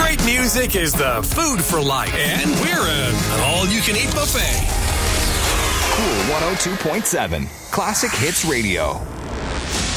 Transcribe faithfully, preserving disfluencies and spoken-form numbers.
Great music is the food for life. And we're an all-you-can-eat buffet. Cool one oh two point seven. Classic Hits Radio.